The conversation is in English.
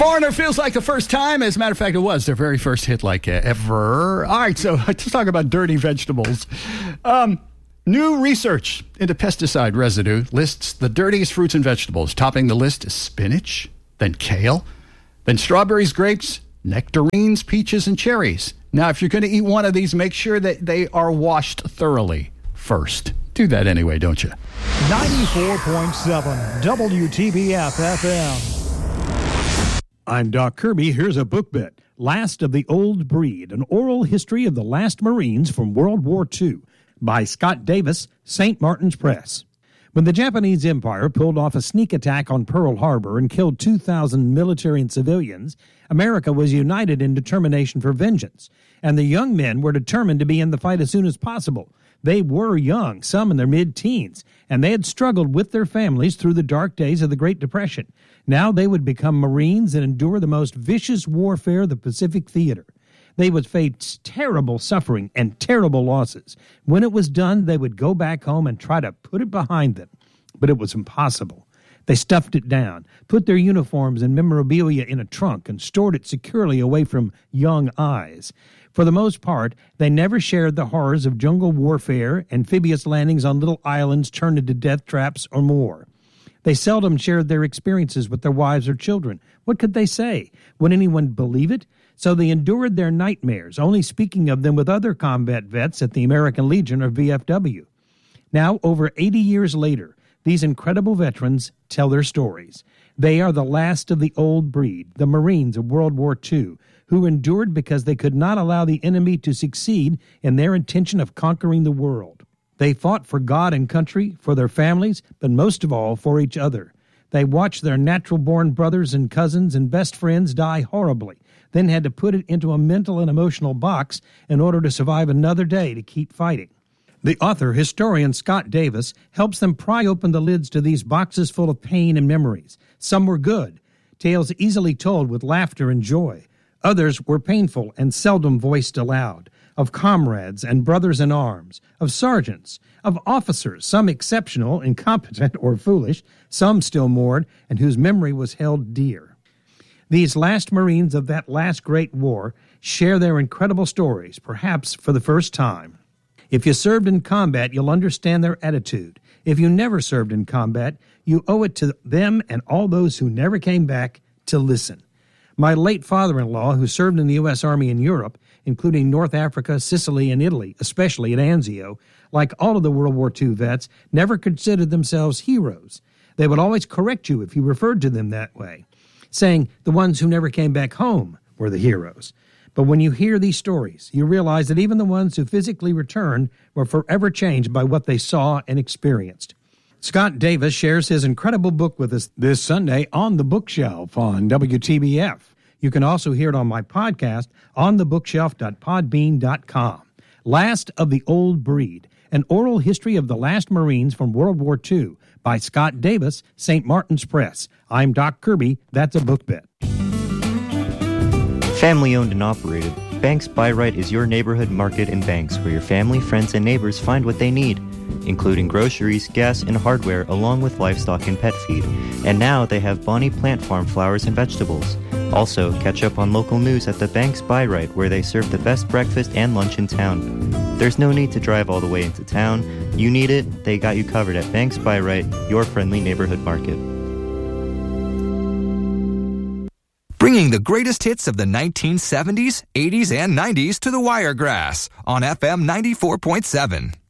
Foreigner feels like the first time. As a matter of fact, it was their very first hit like ever. All right, so let's talk about dirty vegetables. New research into pesticide residue lists the dirtiest fruits and vegetables. Topping the list is spinach, then kale, then strawberries, grapes, nectarines, peaches, and cherries. Now, if you're going to eat one of these, make sure that they are washed thoroughly first. Do that anyway, don't you? 94.7 WTBF FM. I'm Doc Kirby. Here's a book bit. Last of the Old Breed, an oral history of the last Marines from World War II by Scott Davis, St. Martin's Press. When the Japanese Empire pulled off a sneak attack on Pearl Harbor and killed 2,000 military and civilians, America was united in determination for vengeance, and the young men were determined to be in the fight as soon as possible. They were young, some in their mid-teens, and they had struggled with their families through the dark days of the Great Depression. Now they would become Marines and endure the most vicious warfare of the Pacific Theater. They would face terrible suffering and terrible losses. When it was done, they would go back home and try to put it behind them. But it was impossible. They stuffed it down, put their uniforms and memorabilia in a trunk, and stored it securely away from young eyes. For the most part, they never shared the horrors of jungle warfare, amphibious landings on little islands turned into death traps, or more. They seldom shared their experiences with their wives or children. What could they say? Would anyone believe it? So they endured their nightmares, only speaking of them with other combat vets at the American Legion or VFW. Now, over 80 years later, these incredible veterans tell their stories. They are the last of the old breed, the Marines of World War II, who endured because they could not allow the enemy to succeed in their intention of conquering the world. They fought for God and country, for their families, but most of all for each other. They watched their natural-born brothers and cousins and best friends die horribly, then had to put it into a mental and emotional box in order to survive another day to keep fighting. The author, historian Scott Davis, helps them pry open the lids to these boxes full of pain and memories. Some were good, tales easily told with laughter and joy. Others were painful and seldom voiced aloud, of comrades and brothers in arms, of sergeants, of officers, some exceptional, incompetent, or foolish, some still moored, and whose memory was held dear. These last Marines of that last great war share their incredible stories, perhaps for the first time. If you served in combat, you'll understand their attitude. If you never served in combat, you owe it to them and all those who never came back to listen. My late father-in-law, who served in the U.S. Army in Europe, including North Africa, Sicily, and Italy, especially at Anzio, like all of the World War II vets, never considered themselves heroes. They would always correct you if you referred to them that way, saying the ones who never came back home were the heroes. But when you hear these stories, you realize that even the ones who physically returned were forever changed by what they saw and experienced. Scott Davis shares his incredible book with us this Sunday on the Bookshelf on WTBF. You can also hear it on my podcast, onthebookshelf.podbean.com. Last of the Old Breed, an oral history of the last Marines from World War II by Scott Davis, St. Martin's Press. I'm Doc Kirby. That's a book bit. Family owned and operated, Banks Buy Right is your neighborhood market in Banks where your family, friends, and neighbors find what they need, including groceries, gas, and hardware, along with livestock and pet feed. And now they have Bonnie Plant Farm flowers and vegetables. Also, catch up on local news at the Banks Buy Right, where they serve the best breakfast and lunch in town. There's no need to drive all the way into town. You need it, they got you covered at Banks Buy Right, your friendly neighborhood market. Bringing the greatest hits of the 1970s, 80s, and 90s to the Wiregrass on FM 94.7.